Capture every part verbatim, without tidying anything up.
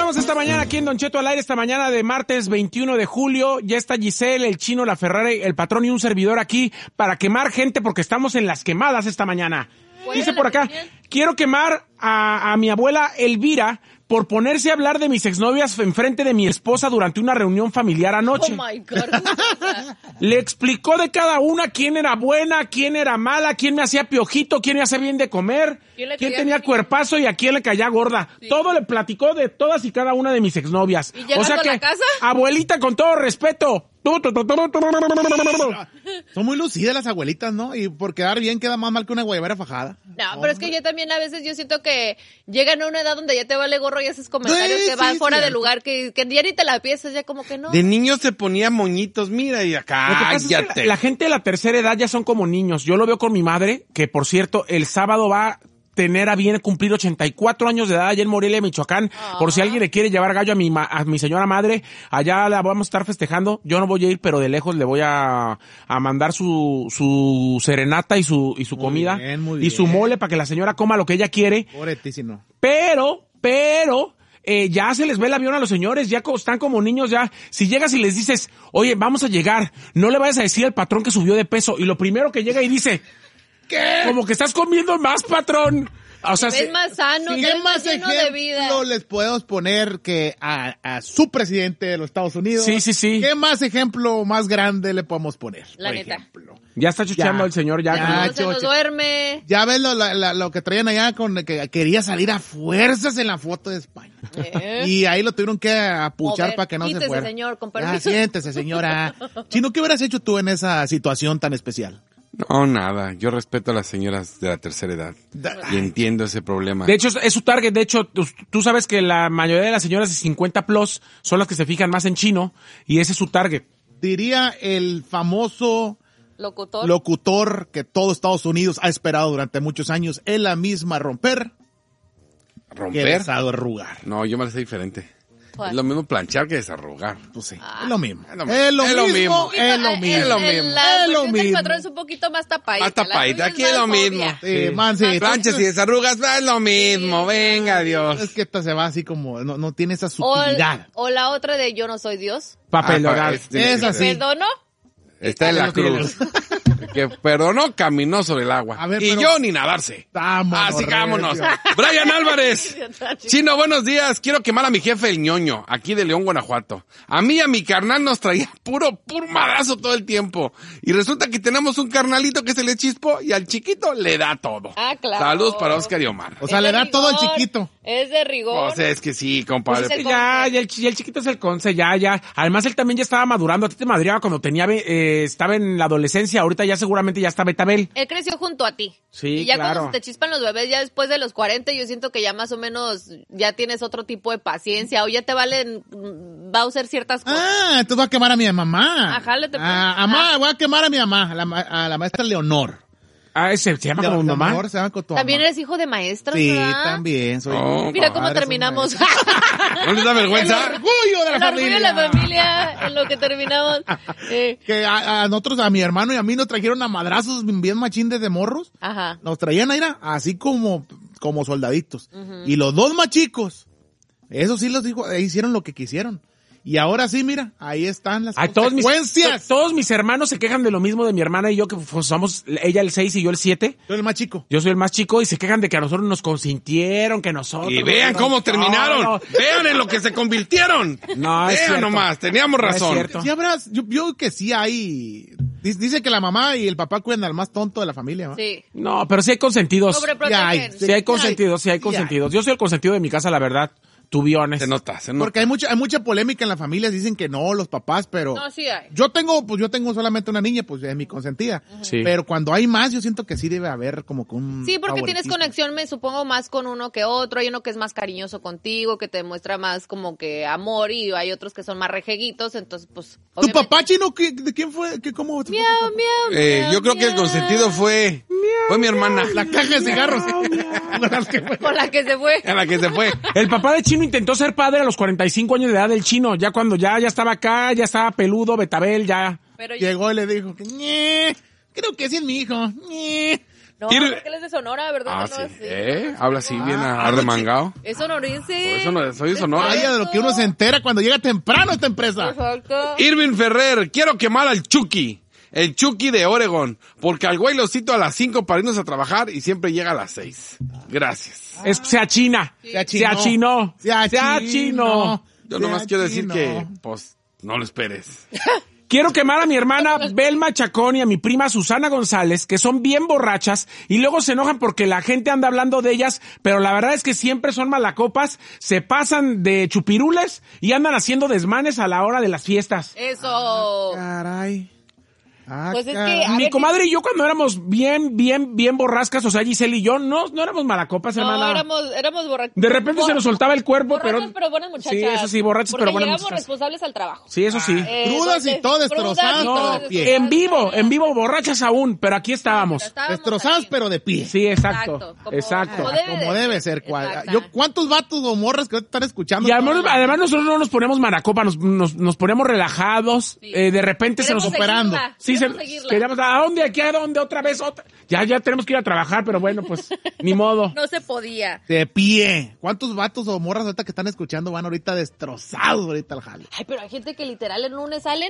estamos esta mañana aquí en Don Cheto al aire, esta mañana de martes veintiuno de julio. Ya está Giselle, el Chino, la Ferrari, el patrón y un servidor aquí para quemar gente porque estamos en las quemadas esta mañana. Dice por acá, quiero quemar a, a mi abuela Elvira por ponerse a hablar de mis exnovias enfrente de mi esposa durante una reunión familiar anoche. Oh my God. Le explicó de cada una quién era buena, quién era mala, quién me hacía piojito, quién me hacía bien de comer, quién, quién tenía bien cuerpazo y a quién le caía gorda. Sí. Todo le platicó de todas y cada una de mis exnovias. ¿Y llegando o sea que, a la casa? Abuelita, con todo respeto. Son muy lucidas las abuelitas, ¿no? Y por quedar bien queda más mal que una guayabera fajada. No, pero Hombre. es que yo también a veces yo siento que llegan a una edad donde ya te vale gorro y haces comentarios sí, que van sí, fuera sí, de lugar, que, que ya ni te la piensas, ya como que no. De niños se ponía moñitos, mira, y acá, es que la, la gente de la tercera edad ya son como niños. Yo lo veo con mi madre, que por cierto, el sábado va tener a bien cumplir ochenta y cuatro años de edad allá en Morelia, Michoacán. Ah. Por si alguien le quiere llevar gallo a mi, a mi señora madre, allá la vamos a estar festejando. Yo no voy a ir, pero de lejos le voy a, a mandar su, su serenata y su, y su muy comida. Bien, muy y bien. su mole para que la señora coma lo que ella quiere. Pobretísimo. Pero, pero, eh, ya se les ve el avión a los señores, ya están como niños ya. Si llegas y les dices, oye, vamos a llegar, no le vayas a decir al patrón que subió de peso. Y lo primero que llega y dice, ¿qué? Como que estás comiendo más, patrón. O sea, es más sano, ¿qué más lleno de vida les podemos poner que a, a su presidente de los Estados Unidos? Sí, sí, sí. ¿Qué más ejemplo más grande le podemos poner? La por neta. Ejemplo? Ya está chucheando el señor, ya. ya no se nos duerme. Ya ves lo, lo, lo que traían allá con que quería salir a fuerzas en la foto de España. ¿Eh? Y ahí lo tuvieron que apuchar para que no Quítese, se fuera. señor, con permiso. Ah, siéntese, señora. Chino, ¿qué hubieras hecho tú en esa situación tan especial? No, nada. Yo respeto a las señoras de la tercera edad. Y entiendo ese problema. De hecho, es su target. De hecho, tú, tú sabes que la mayoría de las señoras de cincuenta plus son las que se fijan más en chino. Y ese es su target. Diría el famoso locutor, locutor que todo Estados Unidos ha esperado durante muchos años. Es la misma romper. ¿Romper? Que desarrugar. No, yo me la sé diferente. ¿Cuál? Es lo mismo planchar que desarrugar. Pues sí, ah. es lo mismo. Es lo mismo. Es lo mismo. Es lo mismo. Es lo mismo. La es lo mismo. El patrón es un poquito más tapadita. Más tapadita. Aquí es lo mismo. Sí, man, sí. Planchas y desarrugas, es lo mismo. Sí. Venga, Dios. Es que esta se va así como, no, no tiene esa sutilidad. O, o la otra de yo no soy Dios. Papel ah, es, es así. ¿Perdono? Está en la cruz. Que perdonó, caminó sobre el agua. A ver, y yo ni nadarse. Vámonos. Así que vámonos. Brian Álvarez. Chino, buenos días. Quiero quemar a mi jefe, el ñoño, aquí de León, Guanajuato. A mí y a mi carnal nos traía puro, puro madrazo todo el tiempo. Y resulta que tenemos un carnalito que se le chispó y al chiquito le da todo. Ah, claro. Saludos para Oscar y Omar. O sea, le da rigor. Todo al chiquito. Es de rigor. O sea, es que sí, compadre. Pues es que ya, ya el, el chiquito es el conce, ya, ya. Además, él también ya estaba madurando. A ti te madreaba cuando tenía, eh, estaba en la adolescencia. Ahorita ya seguramente ya está Betabel. Él creció junto a ti. Sí, y ya claro. Cuando se te chispan los bebés, ya después de los cuarenta, yo siento que ya más o menos ya tienes otro tipo de paciencia. O ya te valen, va a usar ciertas cosas. Ah, entonces voy a quemar a mi mamá. Ajá, le te ah, mamá, voy a quemar a mi mamá, a la, a la maestra Leonor. Ah, ¿se, se llama como mi mamá? Se llama como tu También mamá. eres hijo de maestros, sí, ¿verdad? Sí, también. Soy oh, Mira cómo terminamos. ¿No les da vergüenza? El orgullo de la el familia. orgullo de la familia en lo que terminamos. Eh. Que a, a nosotros, a mi hermano y a mí nos trajeron a madrazos bien machín desde morros. Ajá. Nos traían a ir a, así como, como soldaditos. Uh-huh. Y los dos más chicos, eso sí los dijo, hicieron lo que quisieron. Y ahora sí, mira, ahí están las Ay, consecuencias. Todos mis, to, todos mis hermanos se quejan de lo mismo de mi hermana y yo, que pues, somos ella el seis y yo el siete. Yo el más chico. Yo soy el más chico y se quejan de que a nosotros nos consintieron, que nosotros... Y vean no, cómo no, terminaron. No, no. Vean en lo que se convirtieron. No, es vean cierto. nomás, teníamos razón. No es cierto. Sí, habrás, yo, yo que sí hay... Dice que la mamá y el papá cuidan al más tonto de la familia, ¿no? Sí. No, pero sí hay consentidos. Sí hay, sí hay consentidos, sí hay consentidos. Yo soy el consentido de mi casa, la verdad. To be honest. Se nota, se nota. Porque hay mucha, hay mucha polémica en la familia, dicen que no, los papás, pero... No, sí hay. Yo tengo, pues yo tengo solamente una niña, pues es mi consentida. Uh-huh. Sí. Pero cuando hay más, yo siento que sí debe haber como que un... Sí, porque tienes conexión, me supongo, más con uno que otro. Hay uno que es más cariñoso contigo, que te demuestra más como que amor, y hay otros que son más rejeguitos, entonces, pues... ¿Tu obviamente... papá, Chino, ¿qué, de quién fue? ¿Qué, ¿Cómo? Miau, miau, eh, miau, Yo creo miau. que el consentido fue... Miau, fue mi hermana. La caja de cigarros. Con la que se fue. Con la que se fue. El papá de Chino intentó ser padre a los cuarenta y cinco años de edad del Chino, ya cuando ya, ya estaba acá, ya estaba peludo, Betabel, ya. Pero llegó y le dijo, ñe, creo que sí es mi hijo. Ñe. No, Ir- porque él es de Sonora, ¿verdad? Ah, No, sí. así. ¿Eh? Habla así, bien Ah, arremangado. Es sonorense. Por eso no, soy de Sonora. Vaya de lo que uno se entera cuando llega temprano a esta empresa. Exacto. Irving Ferrer, quiero quemar al Chucky. El Chucky de Oregon. Porque al güey lo cito a las cinco para irnos a trabajar y siempre llega a las seis. Gracias. Es, se achina. Se achinó. Se achinó. Se achinó. Yo Se nomás quiero decir achinó. que, pues, no lo esperes. Quiero quemar a mi hermana Belma Chacón y a mi prima Susana González, que son bien borrachas y luego se enojan porque la gente anda hablando de ellas, pero la verdad es que siempre son malacopas, se pasan de chupirules y andan haciendo desmanes a la hora de las fiestas. Eso. Caray. Ah, Pues es que, caray. a Mi ver, comadre y yo cuando éramos bien, bien, bien borrascas, o sea, Giselle y yo, no, no éramos malacopas, No, hermana. éramos, éramos borrachos. De repente se nos soltaba el cuerpo, borrachos, pero... pero buenas muchachas. Sí, eso sí, borrachos, Porque pero buenas llegamos muchachas. responsables al trabajo. Sí, eso sí. Eh, Crudas y entonces, todo crudas destrozadas, y no, todo de pie. destrozadas. En vivo, en vivo, borrachas aún, pero aquí estábamos. Estábamos Destrozadas, aquí. pero de pie. Sí, exacto. como- Exacto. como Ah, debe como de debe ser. ser. cual- Exacto. Yo, ¿cuántos vatos o morras que ahorita están escuchando? Y además, además nosotros no nos ponemos maracopa, nos, nos, nos ponemos relajados, Sí. eh, de repente se nos Queremos operando. seguirla, Sí, se, queremos seguirla. queríamos, ¿a dónde? ¿Aquí? ¿A dónde? ¿Otra vez? Otra. Ya, ya tenemos que ir a trabajar, pero bueno, pues, ni modo. No se podía. De pie. ¿Cuántos vatos o morras ahorita que están escuchando van ahorita destrozados ahorita al jale? Ay, pero hay gente que literal el lunes salen.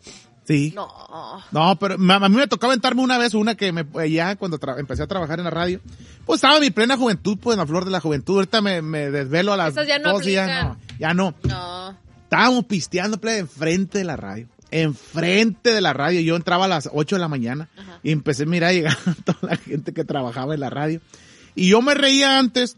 Sí. No. No, pero ma- a mí me tocaba aventarme una vez una que me, ya cuando tra- empecé a trabajar en la radio, pues estaba en mi plena juventud, pues en la flor de la juventud. Ahorita me, me desvelo a las Esas ya no dos y ya aplican. no, ya no. No. Estábamos pisteando plebe, enfrente de la radio. Enfrente de la radio. Yo entraba a las ocho de la mañana y empecé a mirar llegar toda la gente que trabajaba en la radio. Y yo me reía antes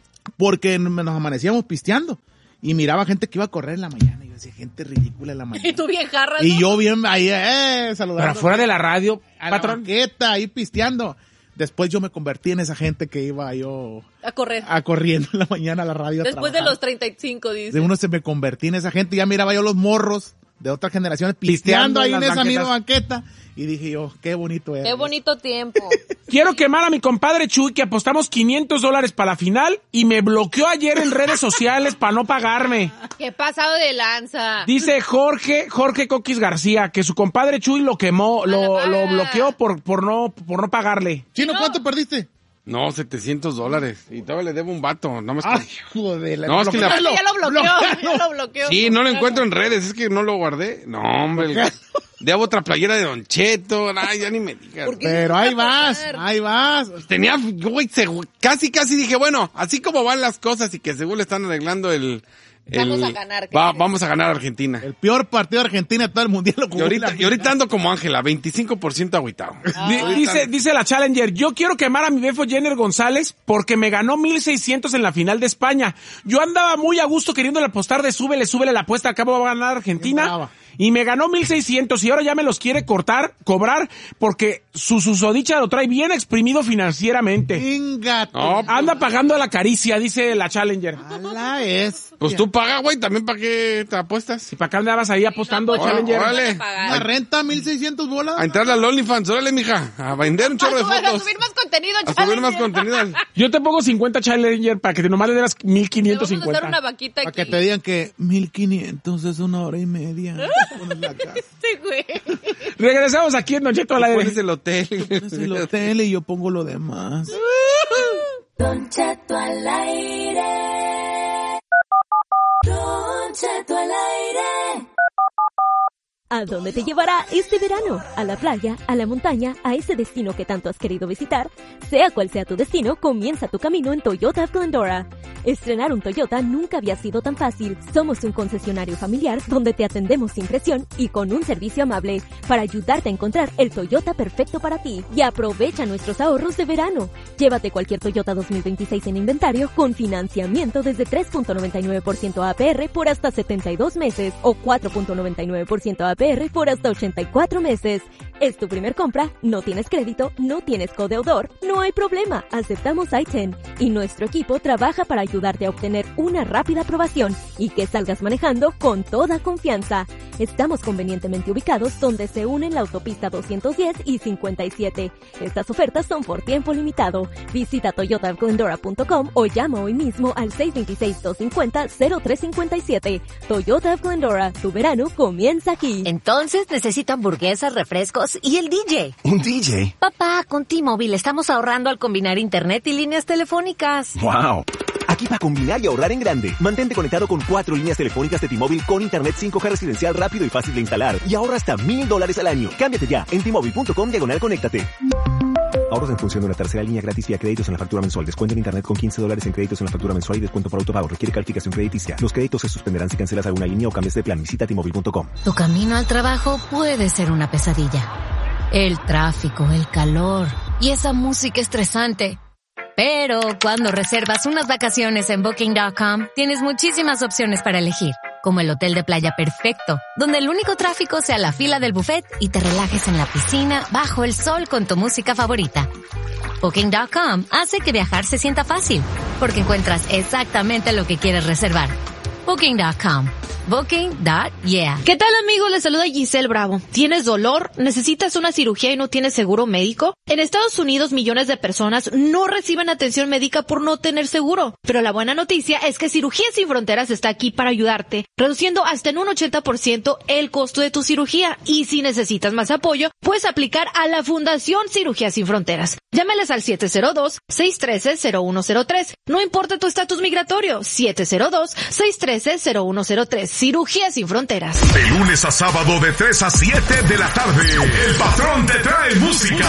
porque nos amanecíamos pisteando. Y miraba gente que iba a correr en la mañana. Y yo decía, gente ridícula en la mañana. Y tú bien jarras, Y ¿no? yo bien ahí, eh, saludando. Pero afuera de la radio, A la patrón. banqueta, ahí pisteando. Después yo me convertí en esa gente que iba yo A correr. a corriendo en la mañana a la radio. a Después de trabajar. los treinta y cinco, dice. De uno se me convertí en esa gente. Ya miraba yo los morros de otras generaciones pisteando Pisteando ahí en en las esa misma banquetas. banqueta. Y dije yo, qué bonito es. Qué bonito tiempo. Quiero quemar a mi compadre Chuy, que apostamos quinientos dólares para la final y me bloqueó ayer en redes sociales para no pagarme. Qué pasado de lanza. Dice Jorge, Jorge Coquis García, que su compadre Chuy lo quemó, lo, A la lo mala. bloqueó por, por no, por no pagarle. Chino, No. ¿cuánto perdiste? No, setecientos dólares. Y todavía le debo un vato. No me Ay, joder. No, es que la- bloquealo, Ya lo bloqueó. bloquealo. Ya lo bloqueó. Sí, no lo encuentro en redes, es que no lo guardé. No, hombre. el- Debo otra playera de Don Cheto. Ay, ya ni me digas. ¿Por qué? Pero ahí ¿Qué va a vas, pasar? ahí vas. Tenía, güey, segu- casi, casi dije, bueno, así como van las cosas y que según le están arreglando el... el- Vamos a ganar, ¿qué va- crees? vamos a ganar a Argentina. El peor partido de Argentina de todo el mundial lo Y jugó ahorita, la- y ahorita ando como Ángela, veinticinco por ciento agüitado. Di- Dice, dice la Challenger, yo quiero quemar a mi befo Jenner González porque me ganó mil seiscientos en la final de España. Yo andaba muy a gusto queriéndole apostar de súbele, súbele la apuesta, acabo va a ganar Bien Argentina. brava. Y me ganó mil seiscientos y ahora ya me los quiere cortar, cobrar, porque su susodicha lo trae bien exprimido financieramente. Venga, tú. No, Anda pagando a la caricia, dice la Challenger. Ala es. Pues tú paga, güey, también para qué te apuestas. ¿Y para qué andabas ahí apostando, No, pues, Challenger? órale. no pagar. La renta mil seiscientos bolas. A entrar al OnlyFans, órale, mija, a vender un chorro de A subir- a fotos. subir más contenido, A subir más Challenger. contenido. Yo te pongo cincuenta Challenger para que te nomás le des mil Le quinientos vamos a hacer una cincuenta. vaquita Para aquí. que te digan que mil quinientos es una hora y media. Pones la casa. Sí, güey. Regresamos aquí en Don Cheto al aire. Pones el hotel. Pones el hotel y yo pongo lo demás. Don Cheto al aire. Don Cheto al aire. ¿A dónde te llevará este verano? ¿A la playa? ¿A la montaña? ¿A ese destino que tanto has querido visitar? Sea cual sea tu destino, comienza tu camino en Toyota of Glendora. Estrenar un Toyota nunca había sido tan fácil. Somos un concesionario familiar donde te atendemos sin presión y con un servicio amable para ayudarte a encontrar el Toyota perfecto para ti. Y aprovecha nuestros ahorros de verano. Llévate cualquier Toyota dos mil veintiséis en inventario con financiamiento desde tres punto noventa y nueve por ciento A P R por hasta setenta y dos meses o cuatro punto noventa y nueve por ciento A P R por hasta ochenta y cuatro meses. ¿Es tu primer compra? ¿No tienes crédito? ¿No tienes codeudor? No hay problema, aceptamos I diez y nuestro equipo trabaja para ayudarte a obtener una rápida aprobación y que salgas manejando con toda confianza. Estamos convenientemente ubicados donde se unen la autopista doscientos diez y cincuenta y siete. Estas ofertas son por tiempo limitado. Visita toyota glendora punto com o llama hoy mismo al seis dos seis, dos cinco cero, cero tres cinco siete. Toyota of Glendora, tu verano comienza aquí. Entonces necesito hamburguesas, refrescos amigos y el D J. ¿Un D J? Papá, con T-Mobile estamos ahorrando al combinar internet y líneas telefónicas. ¡Wow! Aquí para combinar y ahorrar en grande. Mantente conectado con cuatro líneas telefónicas de T-Mobile con internet cinco G residencial rápido y fácil de instalar. Y ahorra hasta mil dólares al año. Cámbiate ya en T-Mobile.com diagonal conéctate. Ahorros en función de una tercera línea gratis vía créditos en la factura mensual. Descuento en internet con quince dólares en créditos en la factura mensual y descuento por autopago. Requiere calificación crediticia. Los créditos se suspenderán si cancelas alguna línea o cambias de plan. Visita T Mobile punto com. Tu camino al trabajo puede ser una pesadilla. El tráfico, el calor y esa música estresante. Pero cuando reservas unas vacaciones en Booking punto com, tienes muchísimas opciones para elegir. Como el hotel de playa perfecto, donde el único tráfico sea la fila del buffet y te relajes en la piscina bajo el sol con tu música favorita. Booking punto com hace que viajar se sienta fácil, porque encuentras exactamente lo que quieres reservar. Booking punto com. Booking punto yeah. ¿Qué tal, amigos? Les saluda Giselle Bravo. ¿Tienes dolor? ¿Necesitas una cirugía y no tienes seguro médico? En Estados Unidos, millones de personas no reciben atención médica por no tener seguro. Pero la buena noticia es que Cirugías Sin Fronteras está aquí para ayudarte, reduciendo hasta en un ochenta por ciento el costo de tu cirugía. Y si necesitas más apoyo, puedes aplicar a la Fundación Cirugías Sin Fronteras. Llámales al siete cero dos, seis uno tres, cero uno cero tres. No importa tu estatus migratorio, siete cero dos, seis uno tres, cero uno cero tres. Cirugías Sin Fronteras. De lunes a sábado de tres a siete de la tarde, el patrón te trae música.